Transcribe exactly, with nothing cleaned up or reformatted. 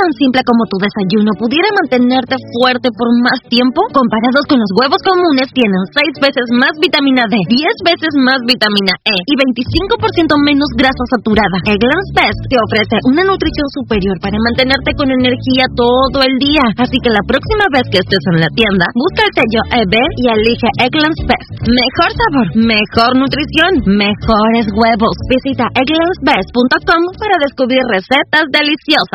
tan simple como tu desayuno pudiera mantenerte fuerte por más tiempo? Comparados con los huevos comunes, tienen seis veces más vitamina D, diez veces más vitamina E y veinticinco por ciento menos grasa saturada. Eggland's Best te ofrece una nutrición superior para mantenerte con energía todo el día. Así que la próxima vez que estés en la tienda, busca el sello E B y elige Eggland's Best. Mejor sabor, mejor nutrición, mejores huevos. Visita egglands best punto com para descubrir recetas deliciosas.